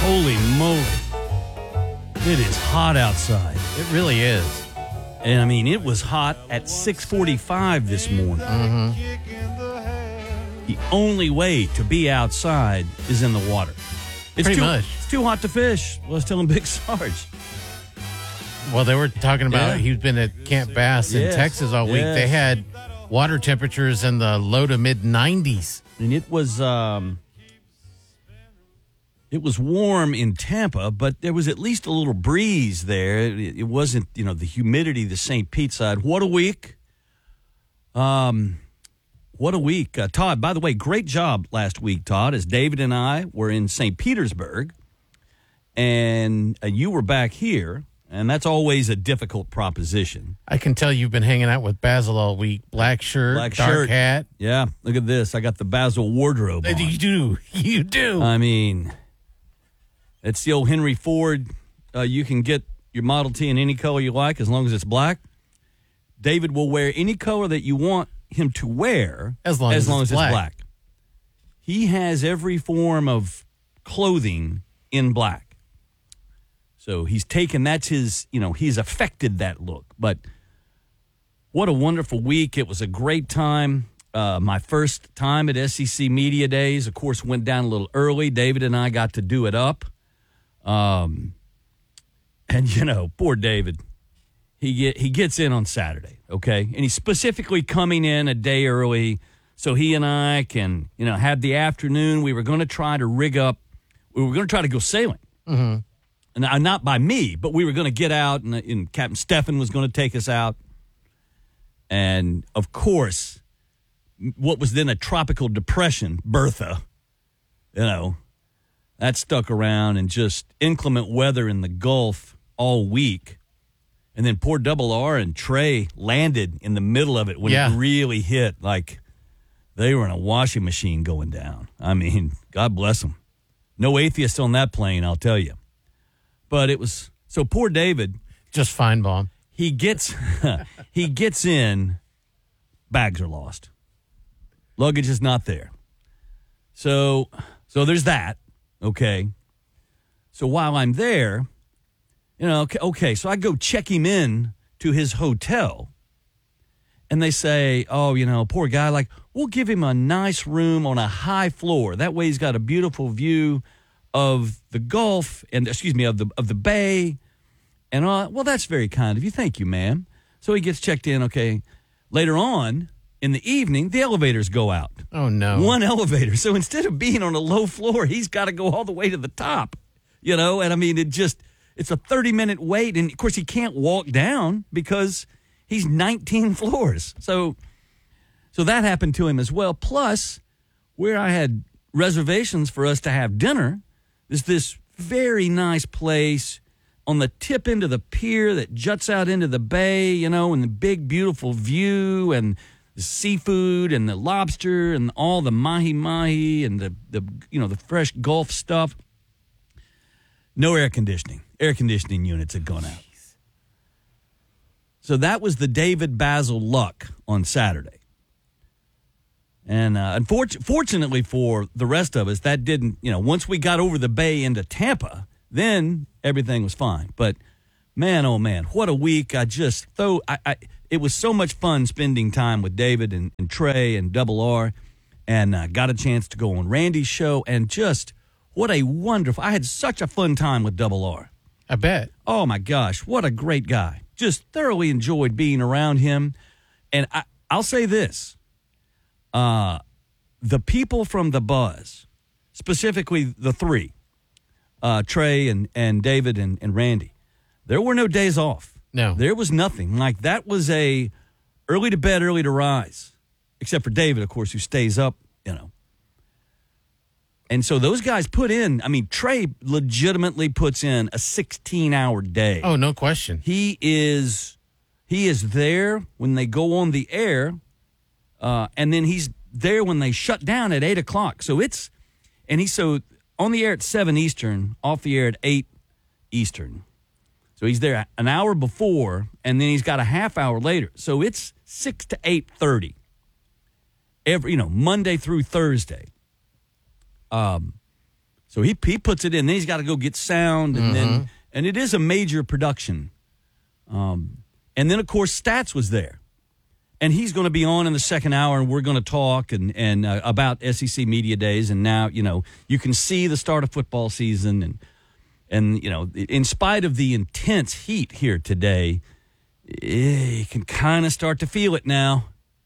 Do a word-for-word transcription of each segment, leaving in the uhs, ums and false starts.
Holy moly. It is hot outside. It really is. And I mean, it was hot at six forty-five this morning. Mm-hmm. The only way to be outside is in the water. It's Pretty too, much. It's too hot to fish. Well, I was telling Big Sarge. Well, they were talking about Yeah. he's been at Camp Bass in Yes. Texas all week. Yes. They had water temperatures in the low to mid nineties. And it was um, it was warm in Tampa, but there was at least a little breeze there. It, it wasn't, you know, the humidity the Saint Pete side. What a week. Um, what a week. Uh, Todd, by the way, great job last week, Todd, as David and I were in Saint Petersburg, and uh, you were back here, and that's always a difficult proposition. I can tell you've been hanging out with Basil all week. Black shirt, Black dark shirt. hat. Yeah, look at this. I got the Basil wardrobe on. You do. You do. I mean, it's the old Henry Ford. Uh, you can get your Model T in any color you like as long as it's black. David will wear any color that you want him to wear As long as it's it's black. black. He has every form of clothing in black. So he's taken, that's his, you know, he's affected that look. But what a wonderful week. It was a great time. Uh, my first time at S E C Media Days, of course, went down a little early. David and I got to do it up. Um, and, you know, poor David, he get he gets in on Saturday, okay? And he's specifically coming in a day early so he and I can, you know, have the afternoon. We were going to try to rig up. We were going to try to go sailing. Mm-hmm. And uh, not by me, but we were going to get out, and, and Captain Stephan was going to take us out. And, of course, what was then a tropical depression, Bertha, you know, that stuck around, and just inclement weather in the Gulf all week. And then poor Double R and Trey landed in the middle of it when Yeah. it really hit. Like, they were in a washing machine going down. I mean, God bless them. No atheists on that plane, I'll tell you. But it was, so poor David, Just fine, Bomb. he gets he gets in, bags are lost. Luggage is not there. So so there's that, okay? So while I'm there, you know, okay, okay, so I go check him in to his hotel, and they say, oh, you know, poor guy, like, we'll give him a nice room on a high floor. That way he's got a beautiful view of the Gulf, and excuse me, of the of the bay. And, uh, well, that's very kind of you. Thank you, ma'am. So he gets checked in, okay. Later on, in the evening, the elevators go out. Oh, no. One elevator. So instead of being on a low floor, he's got to go all the way to the top, you know? And, I mean, it just, it's a thirty-minute wait. And, of course, he can't walk down because he's nineteen floors. So, so that happened to him as well. Plus, where I had reservations for us to have dinner is this very nice place on the tip end of the pier that juts out into the bay, you know, and the big, beautiful view and the seafood and the lobster and all the mahi-mahi and the, the you know, the fresh Gulf stuff. No air conditioning. Air conditioning units had gone out. So that was the David Basil luck on Saturday. And uh, unfortunately, fortunately for the rest of us, that didn't, you know, once we got over the bay into Tampa, then everything was fine. But man, oh man, what a week. I just, though, I, I it was so much fun spending time with David and, and Trey and Double R, and uh, got a chance to go on Randy's show, and just what a wonderful, I had such a fun time with Double R. I bet. Oh my gosh, what a great guy. Just thoroughly enjoyed being around him. And I, I'll say this. Uh, the people from the Buzz, specifically the three, uh, Trey and, and David and, and Randy, there were no days off. No. There was nothing. Like, that was a early to bed, early to rise, except for David, of course, who stays up, you know. And so those guys put in, I mean, Trey legitimately puts in a sixteen-hour day. Oh, no question. He is he is there when they go on the air, uh, and then he's there when they shut down at eight o'clock. So it's, and he's so on the air at seven Eastern, off the air at eight Eastern. So he's there an hour before, and then he's got a half hour later. So it's six to eight thirty every, you know, Monday through Thursday. Um, So he he puts it in. Then he's got to go get sound, and mm-hmm. then and it is a major production. Um, and then of course Stats was there, and he's going to be on in the second hour, and we're going to talk and and uh, about S E C Media Days. And now you know you can see the start of football season, and and you know in spite of the intense heat here today, you can kind of start to feel it now.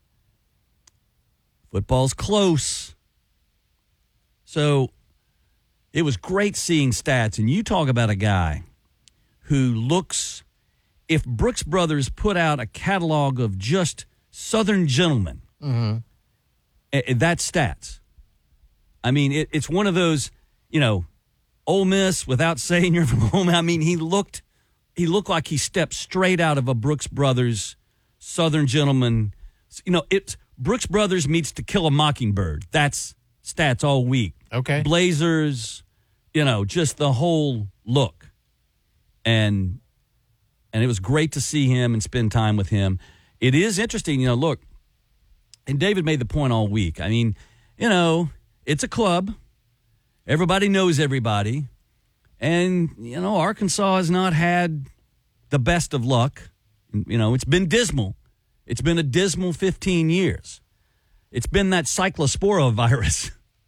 Football's close, so. It was great seeing Stats, and you talk about a guy who looks, if Brooks Brothers put out a catalog of just Southern gentlemen, mm-hmm. that's Stats. I mean, it, it's one of those, you know, Ole Miss without saying you're from home. I mean, he looked, he looked like he stepped straight out of a Brooks Brothers Southern gentleman. You know, it's Brooks Brothers meets To Kill a Mockingbird. That's Stats all week. Okay. Blazers. You know, just the whole look. And and it was great to see him and spend time with him. It is interesting, you know, look, and David made the point all week. I mean, you know, it's a club. Everybody knows everybody. And, you know, Arkansas has not had the best of luck. You know, it's been dismal. It's been a dismal fifteen years. It's been that cyclospora virus.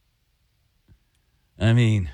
I mean...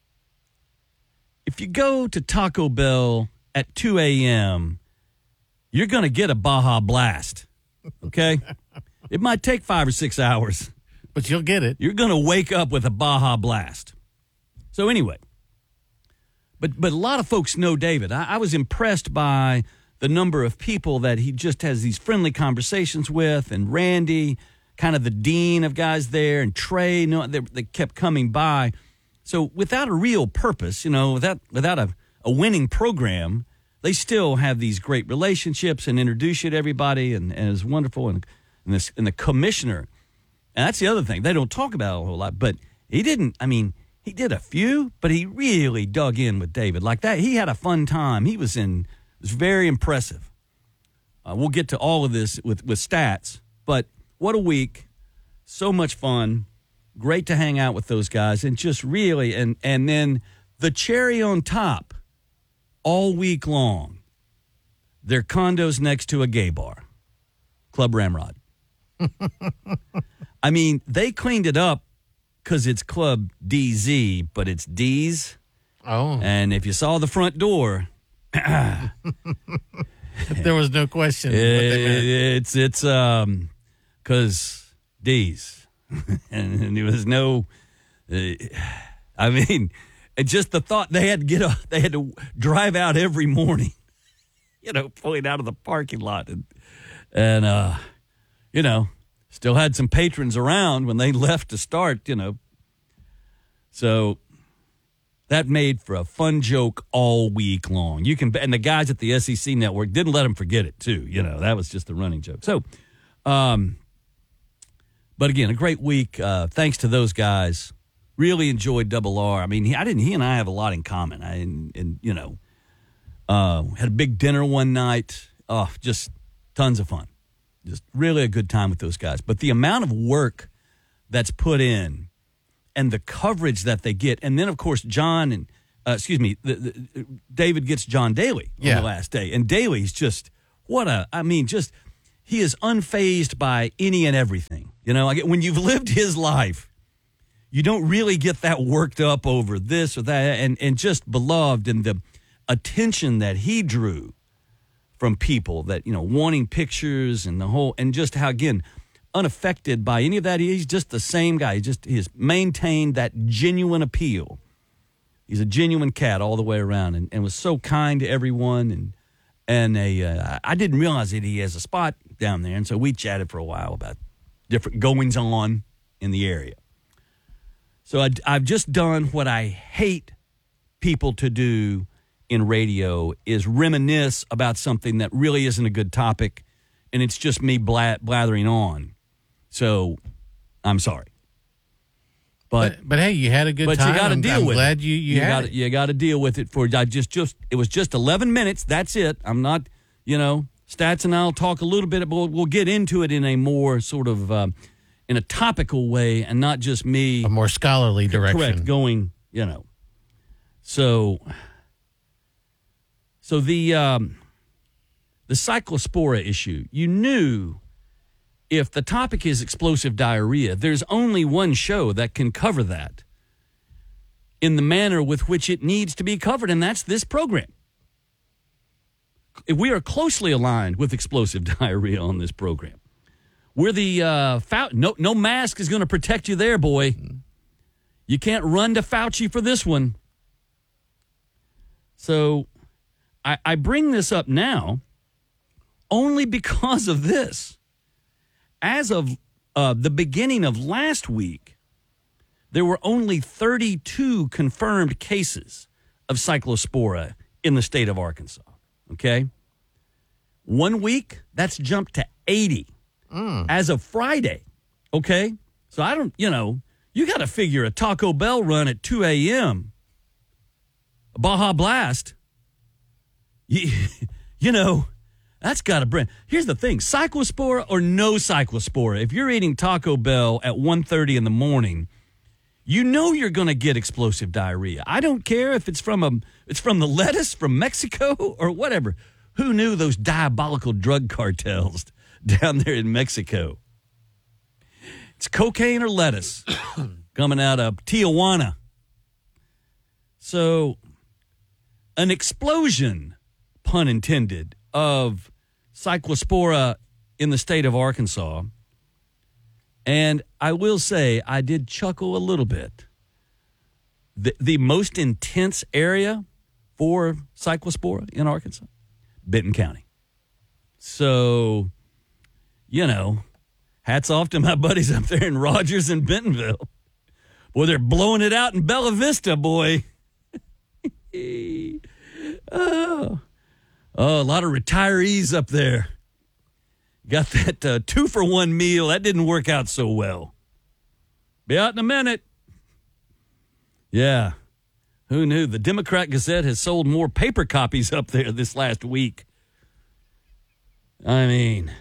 If you go to Taco Bell at two a.m., you're going to get a Baja Blast, okay? It might take five or six hours. But you'll get it. You're going to wake up with a Baja Blast. So anyway, but but a lot of folks know David. I, I was impressed by the number of people that he just has these friendly conversations with, and Randy, kind of the dean of guys there, and Trey, you know, they, they kept coming by. So without a real purpose, you know, without without a, a winning program, they still have these great relationships and introduce you to everybody, and, and it's wonderful. And, and, this, and the commissioner, and that's the other thing, they don't talk about it a whole lot, but he didn't, I mean, he did a few, but he really dug in with David like that. He had a fun time. He was in, it was very impressive. Uh, we'll get to all of this with, with Stats, but what a week. So much fun. Great to hang out with those guys, and just really, and and then the cherry on top, all week long, their condos next to a gay bar, Club Ramrod. I mean, they cleaned it up because it's Club D Z, but it's D's. Oh. And if you saw the front door, there was no question. It, it's it's um because D's. and, and there was no, uh, I mean, it just the thought they had to get a, they had to drive out every morning, you know, pulling out of the parking lot, and and uh, you know, still had some patrons around when they left to start, you know. So that made for a fun joke all week long. You can, and the guys at the S E C Network didn't let them forget it too. You know, that was just a running joke. So, um. But again, a great week. Uh, thanks to those guys. Really enjoyed Double R. I mean, he, I didn't. He and I have a lot in common. I and, and you know, uh, had a big dinner one night. Oh, just tons of fun. Just really a good time with those guys. But the amount of work that's put in, and the coverage that they get, and then of course John and uh, excuse me, the, the, David gets John Daly on yeah. the last day, and Daly's just what a. I mean, just he is unfazed by any and everything. You know, when you've lived his life, you don't really get that worked up over this or that, and, and just beloved, and the attention that he drew from people that, you know, wanting pictures and the whole, and just how, again, unaffected by any of that. He's just the same guy. He just he has maintained that genuine appeal. He's a genuine cat all the way around, and, and was so kind to everyone. And and a, uh, I didn't realize that he has a spot down there, and so we chatted for a while about different goings on in the area. So I, I've just done what I hate people to do in radio, is reminisce about something that really isn't a good topic, and it's just me bla- blathering on. So I'm sorry. But, but, but hey, you had a good but time. But you got to deal I'm with glad it. you you, you had got it. You got to deal with it. For I just just it was just eleven minutes. That's it. I'm not, you know, Stats and I'll talk a little bit, but we'll, we'll get into it in a more sort of um, in a topical way, and not just me a more scholarly direction. Correct, going you know. So, so the um, the cyclospora issue, you knew if the topic is explosive diarrhea, there's only one show that can cover that in the manner with which it needs to be covered, and that's this program. We are closely aligned with explosive diarrhea on this program. We're the uh, Fau- no no mask is going to protect you there, boy. You can't run to Fauci for this one. So I, I bring this up now only because of this. As of uh, the beginning of last week, there were only thirty-two confirmed cases of cyclospora in the state of Arkansas. Okay? One week, that's jumped to eighty mm. as of Friday. Okay? So I don't, you know, you got to figure a Taco Bell run at two a.m., a Baja Blast, you, you know, that's got to bring. Here's the thing, cyclospora or no cyclospora, if you're eating Taco Bell at one thirty in the morning, you know you're going to get explosive diarrhea. I don't care if it's from a, it's from the lettuce from Mexico or whatever. Who knew those diabolical drug cartels down there in Mexico? It's cocaine or lettuce coming out of Tijuana. So an explosion, pun intended, of cyclospora in the state of Arkansas. And I will say, I did chuckle a little bit. The, the most intense area for cyclospora in Arkansas, Benton County. So, you know, hats off to my buddies up there in Rogers and Bentonville. Boy, they're blowing it out in Bella Vista, boy. oh. oh, a lot of retirees up there. Got that uh, two-for-one meal. That didn't work out so well. Be out in a minute. Yeah. Who knew? The Democrat Gazette has sold more paper copies up there this last week. I mean,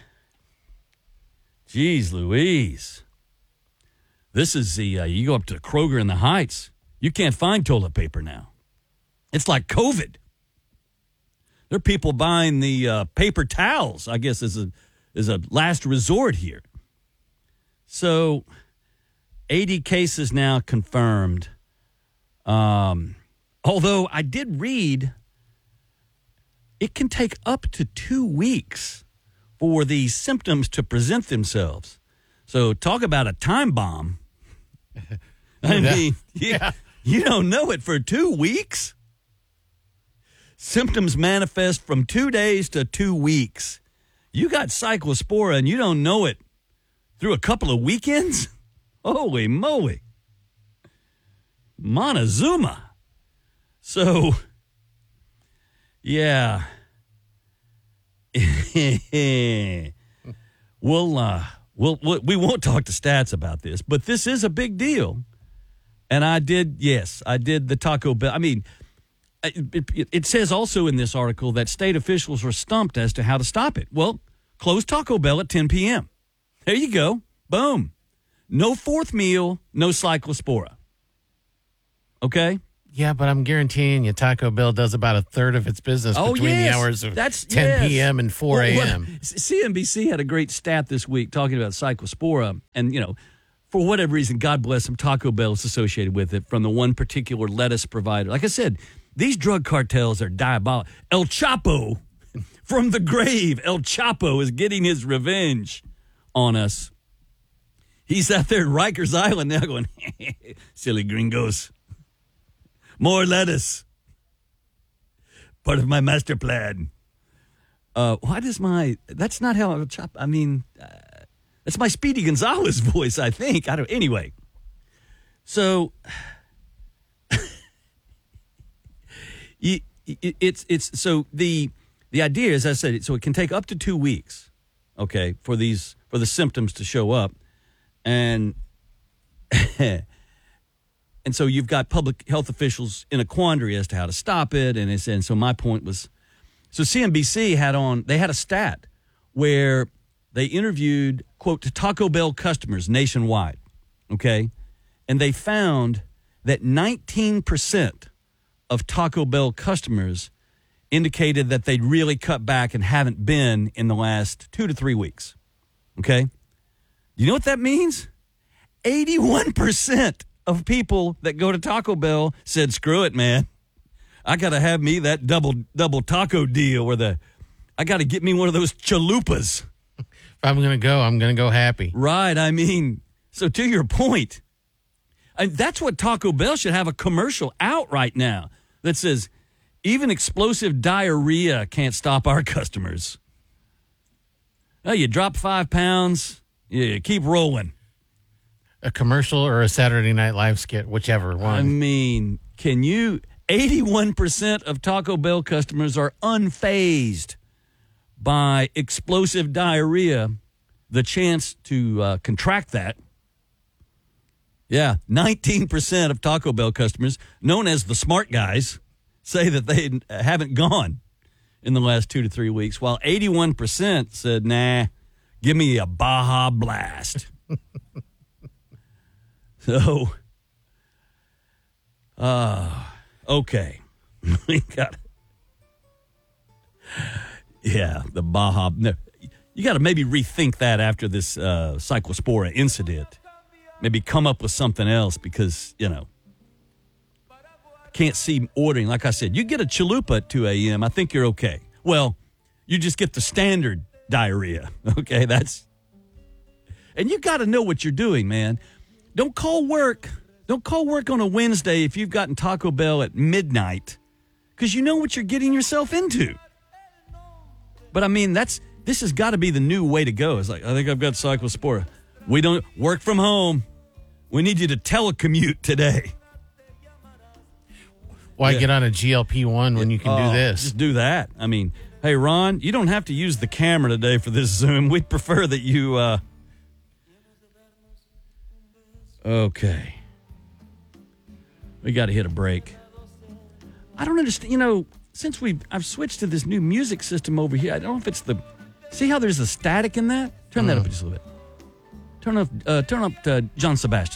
geez Louise. This is the, uh, you go up to Kroger in the Heights, you can't find toilet paper now. It's like COVID. There are people buying the uh, paper towels, I guess, as a, as a last resort here. So, eighty cases now confirmed. Um, although I did read it can take up to two weeks for these symptoms to present themselves. So talk about a time bomb. I mean, you, yeah. you don't know it for two weeks. Symptoms manifest from two days to two weeks. You got cyclospora and you don't know it through a couple of weekends? Holy moly. Montezuma. So, yeah. we'll, uh, we'll, we won't talk to stats about this, but this is a big deal. And I did, yes, I did the Taco Bell. I mean, it, it, it says also in this article that state officials were stumped as to how to stop it. Well, close Taco Bell at ten p.m. There you go. Boom. No fourth meal, no cyclospora. Okay? Yeah, but I'm guaranteeing you Taco Bell does about a third of its business oh, between yes. the hours of That's, ten yes. p.m. and four a.m. Well, C N B C had a great stat this week talking about cyclospora. And, you know, for whatever reason, God bless them, Taco Bell is associated with it from the one particular lettuce provider. Like I said, these drug cartels are diabolical. El Chapo from the grave. El Chapo is getting his revenge on us. He's out there in Rikers Island now going, silly gringos. More lettuce. Part of my master plan. Uh, why does my, that's not how El Chapo, I mean, uh, that's my Speedy Gonzalez voice, I think. I don't, anyway. So, it's, it's, so the, the idea is, as I said, so it can take up to two weeks, okay, for these, for the symptoms to show up. And and so you've got public health officials in a quandary as to how to stop it. And, it's, and so my point was, so C N B C had on, they had a stat where they interviewed, quote, Taco Bell customers nationwide, okay? And they found that nineteen percent of Taco Bell customers indicated that they'd really cut back and haven't been in the last two to three weeks. Okay? You know what that means? eighty-one percent of people that go to Taco Bell said, screw it, man. I got to have me that double double taco deal where the I got to get me one of those chalupas. If I'm going to go, I'm going to go happy. Right. I mean, so to your point, and that's what Taco Bell should have a commercial out right now that says, even explosive diarrhea can't stop our customers. Oh, you drop five pounds, you keep rolling. A commercial or a Saturday Night Live skit, whichever one. I mean, can you... eighty-one percent of Taco Bell customers are unfazed by explosive diarrhea, the chance to uh, contract that. Yeah, nineteen percent of Taco Bell customers, known as the smart guys, say that they haven't gone in the last two to three weeks, while eighty-one percent said, nah, give me a Baja Blast. So, uh, okay. We got Yeah, the Baja. No, you got to maybe rethink that after this uh, Cyclospora incident. Maybe come up with something else because, you know, I can't see ordering. Like I said, you get a chalupa at two a.m., I think you're okay. Well, you just get the standard diarrhea, okay? That's, and you got to know what you're doing, man. Don't call work. Don't call work on a Wednesday if you've gotten Taco Bell at midnight because you know what you're getting yourself into. But, I mean, that's this has got to be the new way to go. It's like, I think I've got Cyclospora. We don't work from home. We need you to telecommute today. Why Yeah. get on a G L P one when you can Oh, do this? Just do that. I mean, hey, Ron, you don't have to use the camera today for this Zoom. We'd prefer that you... Uh... Okay. We got to hit a break. I don't understand. You know, since we've I've switched to this new music system over here, I don't know if it's the... See how there's a static in that? Turn that up just a little bit. Turn up, uh, turn up to John Sebastian.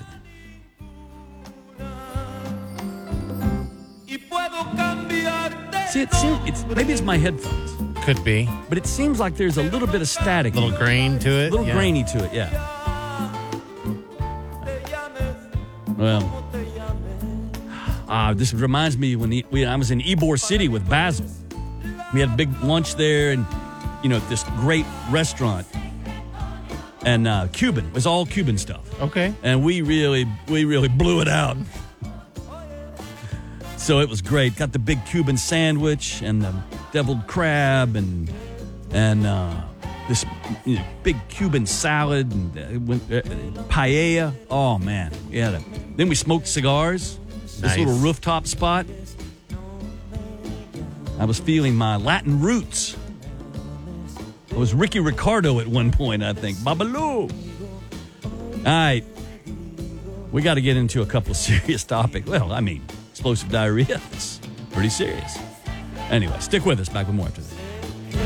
See, it seems, it's, maybe it's my headphones, Could be. but it seems like there's a little bit of static. A little grain to it. A little yeah. grainy to it, yeah. Well, uh, this reminds me when the, we, I was in Ybor City with Basil. We had a big lunch there and, you know, this great restaurant. And uh, Cuban. It was all Cuban stuff. Okay. And we really, we really blew it out. So it was great. Got the big Cuban sandwich and the deviled crab and and uh, this you know, big Cuban salad and uh, uh, paella. Oh man, we had a, then we smoked cigars. This Nice. little rooftop spot. I was feeling my Latin roots. I was Ricky Ricardo at one point, I think. Babalu. All right. We got to get into a couple of serious topics. Well, I mean, explosive diarrhea. It's pretty serious. Anyway, stick with us. Back with more after this.